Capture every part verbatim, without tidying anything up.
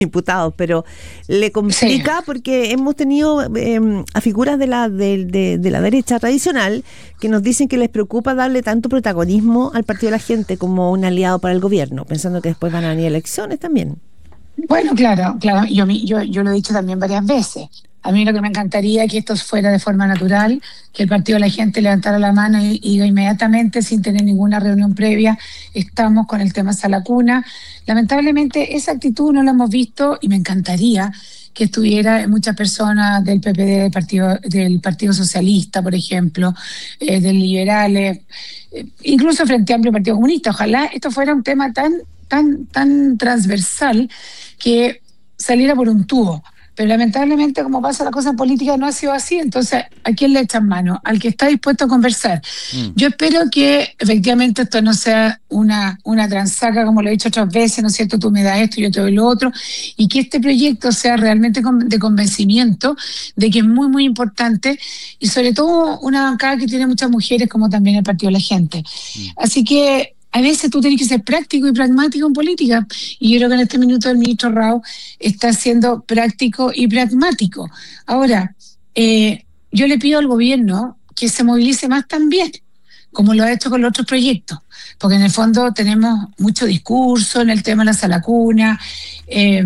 diputados, pero le complica sí. porque hemos tenido eh, a figuras de la de, de, de la derecha tradicional que nos dicen que les preocupa darle tanto protagonismo al Partido de la Gente como un aliado para el gobierno, pensando que después van a venir elecciones también. Bueno, claro, claro, yo, yo, yo lo he dicho también varias veces. A mí lo que me encantaría es que esto fuera de forma natural, que el Partido de la Gente levantara la mano y, y inmediatamente, sin tener ninguna reunión previa, estamos con el tema Sala Cuna. Lamentablemente esa actitud no la hemos visto y me encantaría que estuviera muchas personas del P P D, del Partido, del Partido Socialista, por ejemplo, eh, de liberales, eh, incluso Frente Amplio y Partido Comunista. Ojalá esto fuera un tema tan, tan, tan transversal que saliera por un tubo. Pero lamentablemente, como pasa la cosa en política, no ha sido así. Entonces, ¿a quién le echan mano? Al que está dispuesto a conversar. Mm. Yo espero que efectivamente esto no sea una, una transaca, como lo he dicho otras veces, ¿no es cierto? Tú me das esto y yo te doy lo otro. Y que este proyecto sea realmente de convencimiento de que es muy, muy importante. Y sobre todo una bancada que tiene muchas mujeres, como también el Partido de la Gente. Mm. Así que a veces tú tienes que ser práctico y pragmático en política. Y yo creo que en este minuto el ministro Rao está siendo práctico y pragmático. Ahora, eh, yo le pido al gobierno que se movilice más también, como lo ha hecho con los otros proyectos. Porque en el fondo tenemos mucho discurso en el tema de la Sala Cuna, eh,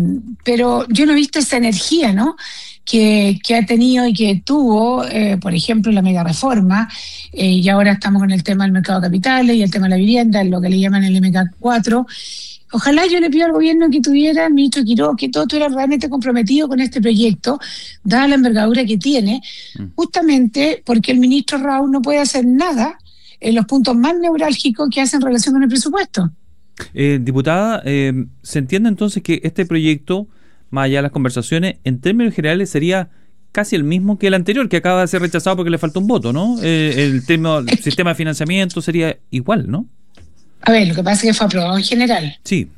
pero yo no he visto esa energía, ¿no?, Que, que ha tenido y que tuvo, eh, por ejemplo, la mega reforma, eh, y ahora estamos con el tema del mercado de capitales y el tema de la vivienda, lo que le llaman el M K cuatro. Ojalá yo le pido al gobierno que tuviera, el ministro Quiroga, que todo estuviera realmente comprometido con este proyecto, dada la envergadura que tiene, mm. justamente porque el ministro Rao no puede hacer nada en los puntos más neurálgicos que hacen relación con el presupuesto. Eh, diputada, eh, ¿se entiende entonces que este proyecto, más allá de las conversaciones, en términos generales sería casi el mismo que el anterior, que acaba de ser rechazado porque le falta un voto, ¿no? Eh, el, tema, el sistema de financiamiento sería igual, ¿no? A ver, lo que pasa es que fue aprobado en general. Sí.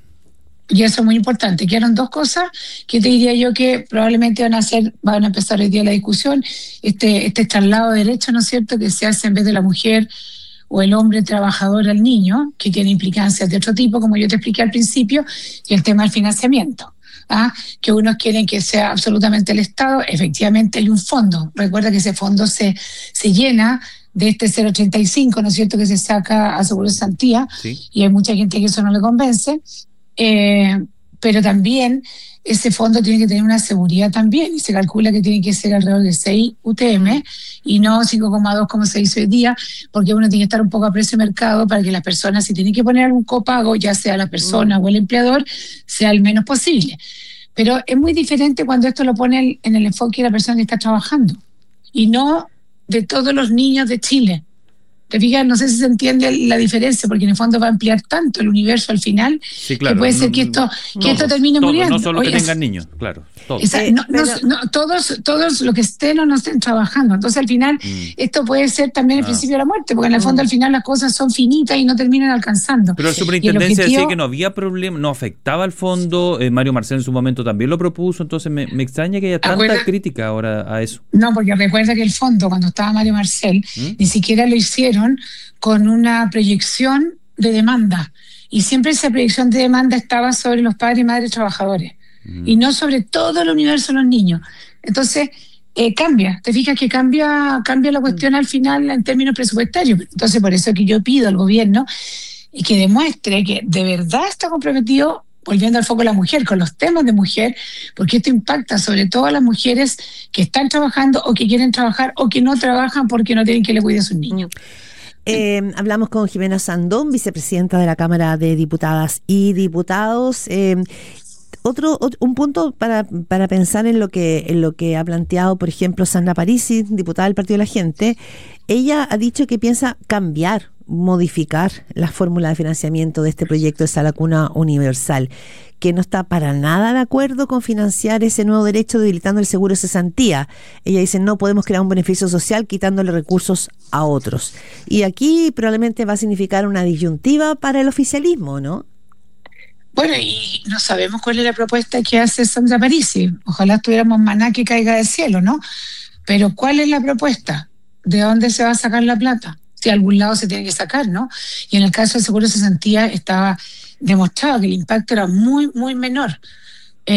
Y eso es muy importante. Quedaron dos cosas que te diría yo que probablemente van a hacer, van a empezar hoy día la discusión. Este, este traslado de derecho, ¿no es cierto?, que se hace en vez de la mujer o el hombre trabajador al niño, que tiene implicancias de otro tipo, como yo te expliqué al principio, y el tema del financiamiento. ¿Ah? Que unos quieren que sea absolutamente el Estado. Efectivamente hay un fondo, recuerda que ese fondo se, se llena de este cero coma ochenta y cinco, ¿no es cierto?, que se saca a Seguro de Santía, sí. Y hay mucha gente que eso no le convence, eh, pero también ese fondo tiene que tener una seguridad también, y se calcula que tiene que ser alrededor de seis U T M y no cinco coma dos como se hizo hoy día, porque uno tiene que estar un poco a precio de mercado para que las personas, si tienen que poner algún copago, ya sea la persona mm. o el empleador, sea el menos posible. Pero es muy diferente cuando esto lo pone en el enfoque de la persona que está trabajando y no de todos los niños de Chile. Te fijas, no sé si se entiende la diferencia, porque en el fondo va a ampliar tanto el universo al final, sí, claro, que puede ser que esto, que no, esto termine todos, muriendo. No solo Oye, que tengan niños, claro. Todos. Esa, no, no, no, todos, todos los que estén o no estén trabajando. Entonces al final mm. esto puede ser también el ah. principio de la muerte, porque en el fondo mm. al final las cosas son finitas y no terminan alcanzando. Pero la superintendencia objetivo, decía que no había problema, no afectaba al fondo. eh, Mario Marcel en su momento también lo propuso, entonces me, me extraña que haya tanta acuerda, crítica ahora a eso. No, porque recuerda que el fondo, cuando estaba Mario Marcel, ¿Mm? ni siquiera lo hicieron con una proyección de demanda, y siempre esa proyección de demanda estaba sobre los padres y madres trabajadores mm. y no sobre todo el universo de los niños. Entonces eh, cambia, te fijas que cambia cambia la cuestión mm. al final en términos presupuestarios. Entonces por eso que yo pido al gobierno y que demuestre que de verdad está comprometido, volviendo al foco de la mujer, con los temas de mujer, porque esto impacta sobre todo a las mujeres que están trabajando o que quieren trabajar o que no trabajan porque no tienen que le cuide a sus niños. Eh, hablamos con Jimena Sandón, vicepresidenta de la Cámara de Diputadas y Diputados. Eh, otro, otro un punto para para pensar en lo que en lo que ha planteado, por ejemplo, Sandra Parisi, diputada del Partido de la Gente. Ella ha dicho que piensa cambiar, modificar la fórmula de financiamiento de este proyecto de Sala Cuna Universal, que no está para nada de acuerdo con financiar ese nuevo derecho debilitando el seguro de cesantía. Ella dice, no podemos crear un beneficio social quitándole recursos a otros. Y aquí probablemente va a significar una disyuntiva para el oficialismo, ¿no? Bueno, y no sabemos cuál es la propuesta que hace Sandra Parisi. Ojalá tuviéramos maná que caiga del cielo, ¿no? Pero ¿cuál es la propuesta? ¿De dónde se va a sacar la plata? Si a algún lado se tiene que sacar, ¿no? Y en el caso del seguro de cesantía estaba demostrado que el impacto era muy, muy menor.